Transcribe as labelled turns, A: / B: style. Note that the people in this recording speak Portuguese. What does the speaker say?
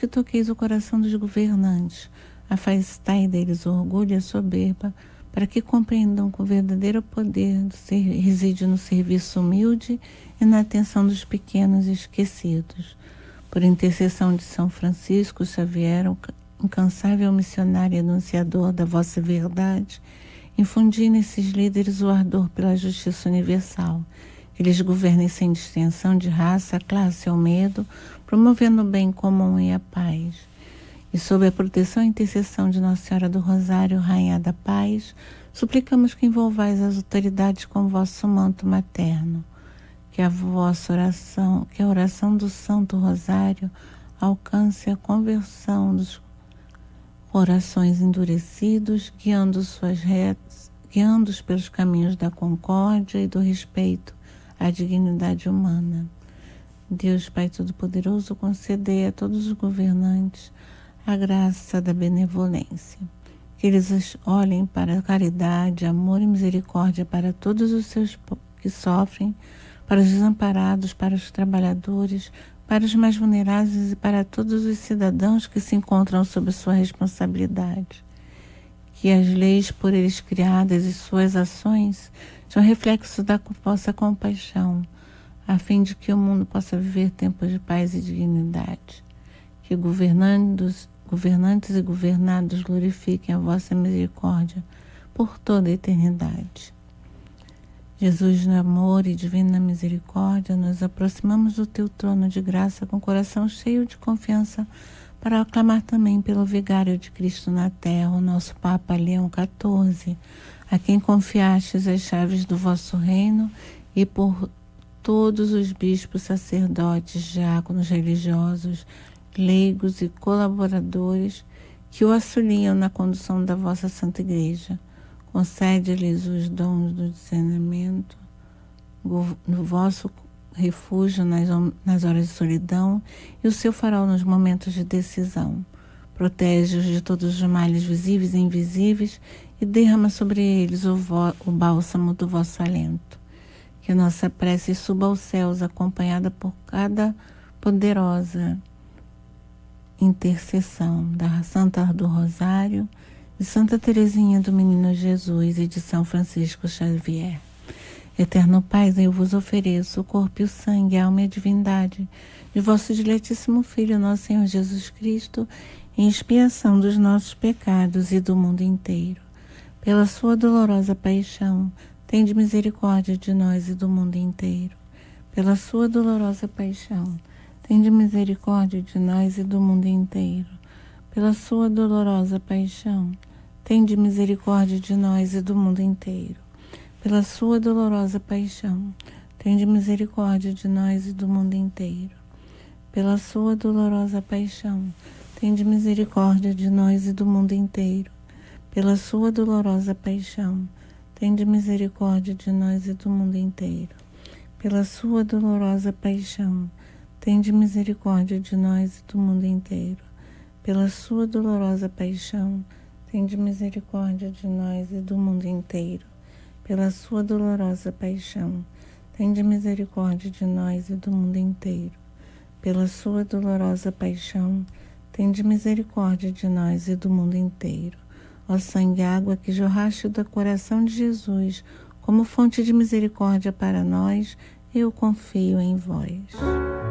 A: que toqueis o coração dos governantes, afastai deles o orgulho e a soberba, para que compreendam que o verdadeiro poder reside no serviço humilde e na atenção dos pequenos e esquecidos. Por intercessão de São Francisco Xavier, o incansável missionário e anunciador da vossa verdade, infundi nesses líderes o ardor pela justiça universal, que eles governem sem distinção de raça, classe ou medo, promovendo o bem comum e a paz. E sob a proteção e intercessão de Nossa Senhora do Rosário, Rainha da Paz, suplicamos que envolvais as autoridades com vosso manto materno, que a oração do Santo Rosário alcance a conversão dos corações endurecidos, guiando-os pelos caminhos da concórdia e do respeito à dignidade humana. Deus Pai Todo-Poderoso, concedei a todos os governantes a graça da benevolência, que eles olhem para a caridade, amor e misericórdia para todos os seus que sofrem, para os desamparados, para os trabalhadores, para os mais vulneráveis e para todos os cidadãos que se encontram sob sua responsabilidade. Que as leis por eles criadas e suas ações sejam reflexo da vossa compaixão, a fim de que o mundo possa viver tempos de paz e dignidade. Que governantes e governados glorifiquem a vossa misericórdia por toda a eternidade. Jesus, no amor e divina misericórdia, nos aproximamos do teu trono de graça com o coração cheio de confiança para aclamar também pelo vigário de Cristo na terra, o nosso Papa Leão XIV, a quem confiastes as chaves do vosso reino, e por todos os bispos, sacerdotes, diáconos, religiosos, leigos e colaboradores que o auxiliam na condução da vossa Santa Igreja. Concede-lhes os dons do discernimento, no vosso refúgio nas horas de solidão e o seu farol nos momentos de decisão. Protege-os de todos os males visíveis e invisíveis e derrama sobre eles o bálsamo do vosso alento. Que nossa prece suba aos céus, acompanhada por cada poderosa intercessão da Santa do Rosário, de Santa Teresinha do Menino Jesus e de São Francisco Xavier. Eterno Pai, eu vos ofereço o corpo e o sangue, a alma e a divindade de vosso diletíssimo Filho, nosso Senhor Jesus Cristo, em expiação dos nossos pecados e do mundo inteiro. Pela sua dolorosa paixão, tende misericórdia de nós e do mundo inteiro. Pela sua dolorosa paixão, tende misericórdia de nós e do mundo inteiro. Pela sua dolorosa paixão, tende misericórdia de nós e do mundo inteiro. Pela sua dolorosa paixão, tende misericórdia de nós e do mundo inteiro. Pela sua dolorosa paixão, tende misericórdia de nós e do mundo inteiro. Pela sua dolorosa paixão, tende misericórdia de nós e do mundo inteiro. Pela sua dolorosa paixão, tende misericórdia de nós e do mundo inteiro. Pela sua dolorosa paixão, tende misericórdia de nós e do mundo inteiro. Pela sua dolorosa paixão, tende misericórdia de nós e do mundo inteiro. Pela sua dolorosa paixão, tende misericórdia de nós e do mundo inteiro. Ó sangue e água que jorraste do coração de Jesus, como fonte de misericórdia para nós, eu confio em vós.